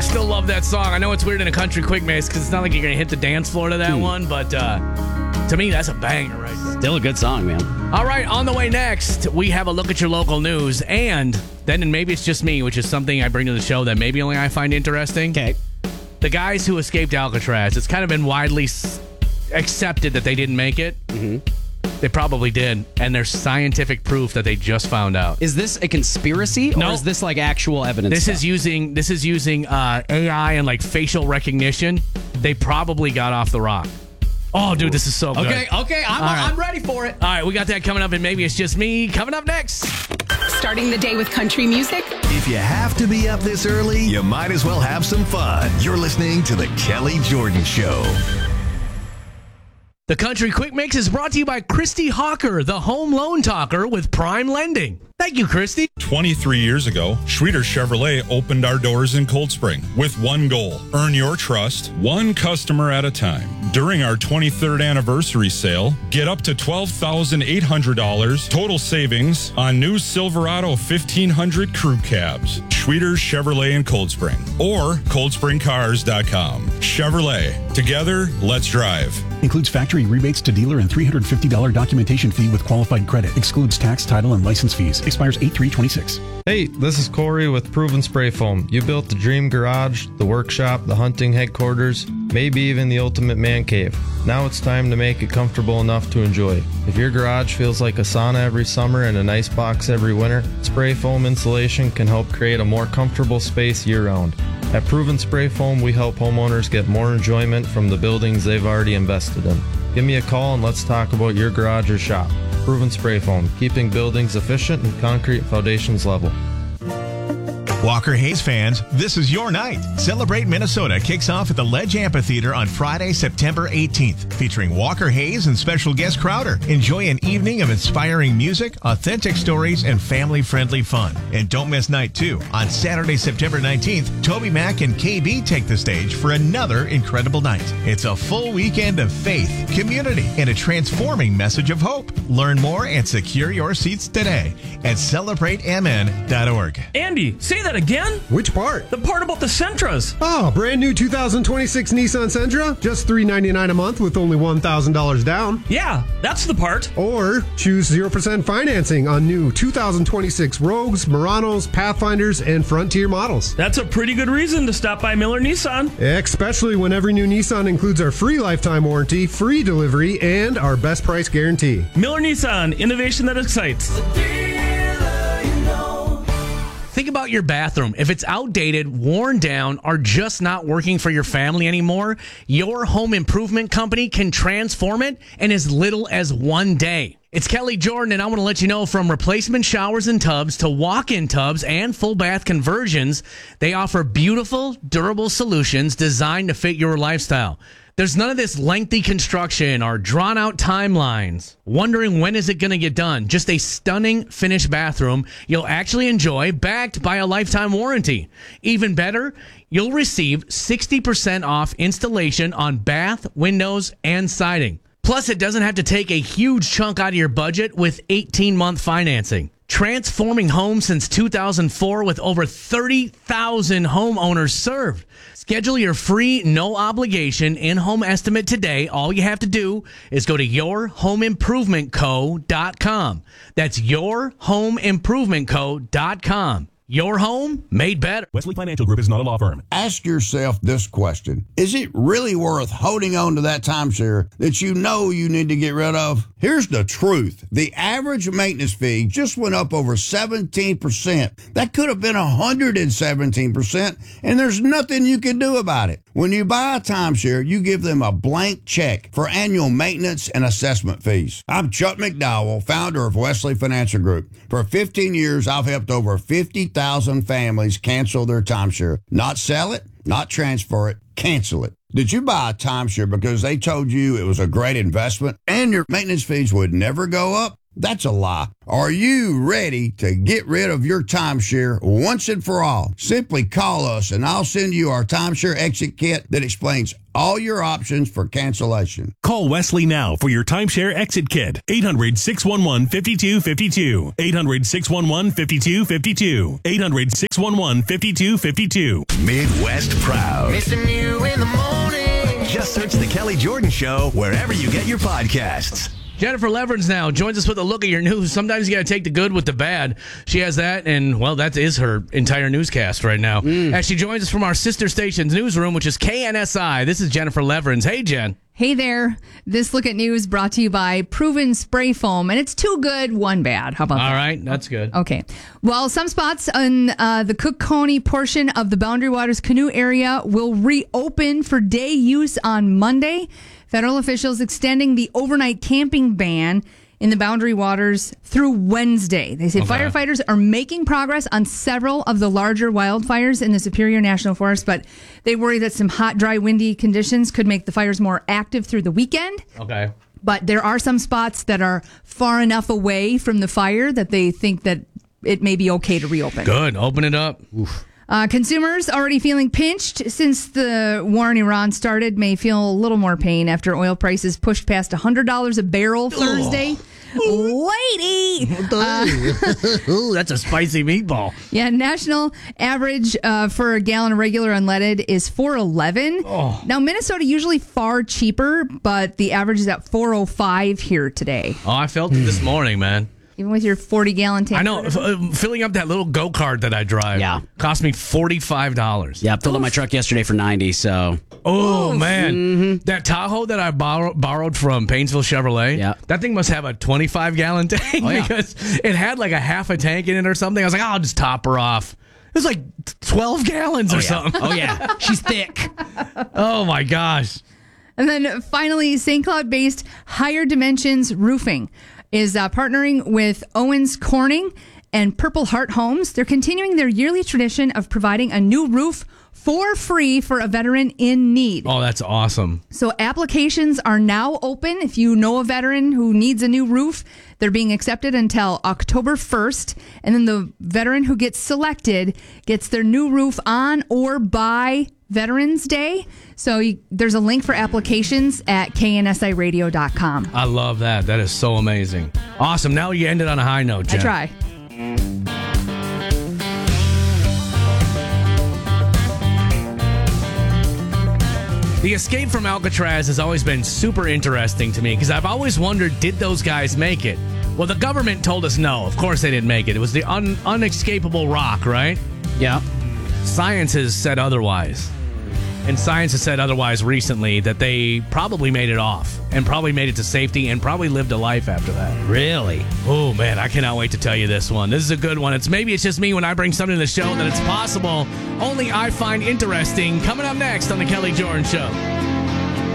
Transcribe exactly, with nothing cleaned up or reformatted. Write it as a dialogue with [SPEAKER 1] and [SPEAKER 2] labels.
[SPEAKER 1] still love that song. I know it's weird in a country quick mix because it's not like you're going to hit the dance floor to that
[SPEAKER 2] Dude.
[SPEAKER 1] one, but uh, to me, that's a banger right there.
[SPEAKER 2] Still a good song, man.
[SPEAKER 1] All right, on the way next, we have a look at your local news, and then and maybe it's just me, which is something I bring to the show that maybe only I find interesting.
[SPEAKER 2] Okay.
[SPEAKER 1] The guys who escaped Alcatraz, it's kind of been widely s- accepted that they didn't make it.
[SPEAKER 2] Mm-hmm.
[SPEAKER 1] They probably did, and there's scientific proof that they just found out.
[SPEAKER 2] Is this a conspiracy, or
[SPEAKER 1] No.
[SPEAKER 2] is this like actual evidence?
[SPEAKER 1] This
[SPEAKER 2] stuff?
[SPEAKER 1] is using this is using uh, A I and like facial recognition. They probably got off the rock. Oh, dude, this is so good.
[SPEAKER 2] Okay, okay, I'm,
[SPEAKER 1] All right.
[SPEAKER 2] I'm ready for it.
[SPEAKER 1] All right, we got that coming up, and maybe it's just me. Coming up next.
[SPEAKER 3] Starting the day with country music?
[SPEAKER 4] If you have to be up this early, you might as well have some fun. You're listening to The Kelly Jordan Show.
[SPEAKER 1] The Country Quick Mix is brought to you by Christy Hawker, the home loan talker with Prime Lending. Thank you, Christy.
[SPEAKER 5] twenty-three years ago, Schroeder Chevrolet opened our doors in Cold Spring with one goal: earn your trust, one customer at a time. During our twenty-third anniversary sale, get up to twelve thousand eight hundred dollars total savings on new Silverado fifteen hundred crew cabs. Schroeder Chevrolet in Cold Spring or cold spring cars dot com. Chevrolet, together, let's drive.
[SPEAKER 6] Includes factory rebates to dealer and three hundred fifty dollars documentation fee with qualified credit. Excludes tax, title, and license fees. Expires eight three twenty-six.
[SPEAKER 7] Hey, this is Corey with Proven Spray Foam. You built the dream garage, the workshop, the hunting headquarters, maybe even the ultimate man cave. Now it's time to make it comfortable enough to enjoy. If your garage feels like a sauna every summer and an ice box every winter, Spray Foam insulation can help create a more comfortable space year-round. At Proven Spray Foam, we help homeowners get more enjoyment from the buildings they've already invested in. Give me a call and let's talk about your garage or shop. Proven Spray Foam, keeping buildings efficient and concrete foundations level.
[SPEAKER 4] Walker Hayes fans, this is your night. Celebrate Minnesota kicks off at the Ledge Amphitheater on Friday, September eighteenth, featuring Walker Hayes and special guest Crowder. Enjoy an evening of inspiring music, authentic stories, and family-friendly fun. And don't miss night two. On Saturday, September nineteenth, Toby Mac and K B take the stage for another incredible night. It's a full weekend of faith, community, and a transforming message of hope. Learn more and secure your seats today at celebrate m n dot org.
[SPEAKER 8] Andy, say that again?
[SPEAKER 9] Which part?
[SPEAKER 8] The part about the Sentras.
[SPEAKER 9] Oh, brand new two thousand twenty-six Nissan Sentra, just three hundred ninety-nine dollars a month with only one thousand dollars down.
[SPEAKER 8] Yeah, that's the part.
[SPEAKER 9] Or choose zero percent financing on new two thousand twenty-six Rogues, Muranos, Pathfinders, and Frontier models.
[SPEAKER 8] That's a pretty good reason to stop by Miller Nissan.
[SPEAKER 9] Especially when every new Nissan includes our free lifetime warranty, free delivery, and our best price guarantee.
[SPEAKER 8] Miller Nissan, innovation that excites.
[SPEAKER 1] Think about your bathroom. If it's outdated, worn down, or just not working for your family anymore, your home improvement company can transform it in as little as one day. It's Kelly Jordan, and I want to let you know, from replacement showers and tubs to walk-in tubs and full bath conversions, they offer beautiful, durable solutions designed to fit your lifestyle. There's none of this lengthy construction or drawn-out timelines. Wondering when is it going to get done? Just a stunning finished bathroom you'll actually enjoy, backed by a lifetime warranty. Even better, you'll receive sixty percent off installation on bath, windows, and siding. Plus, it doesn't have to take a huge chunk out of your budget with eighteen-month financing. Transforming homes since two thousand four with over thirty thousand homeowners served. Schedule your free, no-obligation in-home estimate today. All you have to do is go to your home improvement co dot com. That's your home improvement co dot com. Your home made better.
[SPEAKER 10] Wesley Financial Group is not a law firm. Ask yourself this question. Is it really worth holding on to that timeshare that you know you need to get rid of? Here's the truth. The average maintenance fee just went up over seventeen percent. That could have been one hundred seventeen percent, and there's nothing you can do about it. When you buy a timeshare, you give them a blank check for annual maintenance and assessment fees. I'm Chuck McDowell, founder of Wesley Financial Group. For fifteen years, I've helped over fifty thousand families cancel their timeshare. Not sell it, not transfer it, cancel it. Did you buy a timeshare because they told you it was a great investment and your maintenance fees would never go up? That's a lie. Are you ready to get rid of your timeshare once and for all? Simply call us and I'll send you our timeshare exit kit that explains all your options for cancellation.
[SPEAKER 11] Call Wesley now for your timeshare exit kit. eight hundred, six one one, five two five two. eight hundred, six one one, five two five two. eight hundred, six one one, five two five two.
[SPEAKER 12] Midwest Proud.
[SPEAKER 13] Missing you in the morning.
[SPEAKER 12] Just search The Kelly Jordan Show wherever you get your podcasts.
[SPEAKER 1] Jennifer Leverns now joins us with a look at your news. Sometimes you got to take the good with the bad. She has that, and, well, that is her entire newscast right now. Mm. As she joins us from our sister station's newsroom, which is K N S I, this is Jennifer Leverns. Hey, Jen.
[SPEAKER 14] Hey there. This look at news brought to you by Proven Spray Foam, and it's two good, one bad. How about
[SPEAKER 1] All
[SPEAKER 14] that?
[SPEAKER 1] All right, that's good.
[SPEAKER 14] Okay. Well, some spots on uh, the Cook County portion of the Boundary Waters Canoe area will reopen for day use on Monday. Federal officials extending the overnight camping ban in the Boundary Waters through Wednesday. They say okay. firefighters are making progress on several of the larger wildfires in the Superior National Forest, but they worry that some hot, dry, windy conditions could make the fires more active through the weekend.
[SPEAKER 1] Okay.
[SPEAKER 14] But there are some spots that are far enough away from the fire that they think that it may be okay to reopen.
[SPEAKER 1] Good. Open it up. Oof.
[SPEAKER 14] Uh, consumers already feeling pinched since the war in Iran started may feel a little more pain after oil prices pushed past one hundred dollars a barrel Thursday. Lady!
[SPEAKER 1] Uh, Ooh, that's a spicy meatball.
[SPEAKER 14] Yeah, national average uh, for a gallon of regular unleaded is four eleven.
[SPEAKER 1] Oh.
[SPEAKER 14] Now, Minnesota usually far cheaper, but the average is at four oh five here today.
[SPEAKER 1] Oh, I felt it this morning, man.
[SPEAKER 14] Even with your forty gallon tank.
[SPEAKER 1] I know. F- uh, filling up that little go-kart that I drive
[SPEAKER 2] yeah.
[SPEAKER 1] cost me forty-five dollars.
[SPEAKER 2] Yeah, I filled Oof. up my truck yesterday for ninety dollars, so.
[SPEAKER 1] Oh, Oof. man.
[SPEAKER 2] Mm-hmm.
[SPEAKER 1] That Tahoe that I borrow- borrowed from Painesville Chevrolet,
[SPEAKER 2] yeah.
[SPEAKER 1] that thing must have a twenty-five gallon tank oh, yeah. because it had like a half a tank in it or something. I was like, oh, I'll just top her off. It was like twelve gallons
[SPEAKER 2] oh,
[SPEAKER 1] or
[SPEAKER 2] yeah.
[SPEAKER 1] something.
[SPEAKER 2] Oh, yeah. She's thick.
[SPEAKER 1] Oh, my gosh.
[SPEAKER 14] And then finally, Saint Cloud-based Higher Dimensions Roofing is uh, partnering with Owens Corning and Purple Heart Homes. They're continuing their yearly tradition of providing a new roof for free for a veteran in need.
[SPEAKER 1] Oh, that's awesome.
[SPEAKER 14] So applications are now open. If you know a veteran who needs a new roof, they're being accepted until October first. And then the veteran who gets selected gets their new roof on or by Veterans Day. So you, there's a link for applications at K N S I radio dot com.
[SPEAKER 1] I love that. That is so amazing. Awesome. Now you ended on a high note, Jen.
[SPEAKER 14] I try.
[SPEAKER 1] The escape from Alcatraz has always been super interesting to me because I've always wondered, did those guys make it? Well, the government told us no. Of course they didn't make it. It was the un- unescapable rock, right?
[SPEAKER 2] Yeah.
[SPEAKER 1] Science has said otherwise. And science has said otherwise recently, that they probably made it off and probably made it to safety and probably lived a life after that.
[SPEAKER 2] Really?
[SPEAKER 1] Oh, man, I cannot wait to tell you this one. This is a good one. It's maybe it's just me when I bring something to the show that it's possible only I find interesting. Coming up next on The Kelly Jordan Show.